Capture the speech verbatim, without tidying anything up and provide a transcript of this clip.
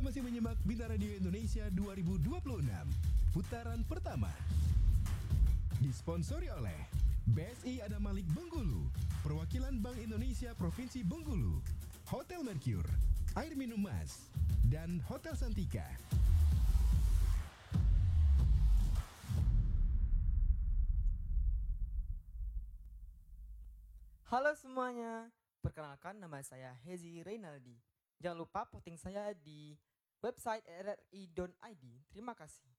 masih menyimak Bintang Radio Indonesia dua ribu dua puluh enam, putaran pertama. Disponsori oleh B S I Adam Malik Bengkulu, Perwakilan Bank Indonesia Provinsi Bengkulu, Hotel Mercure, Air Minum Mas, dan Hotel Santika. Halo semuanya, perkenalkan nama saya Hezi Reynaldi. Jangan lupa voting saya di website r r i dot i d. Terima kasih.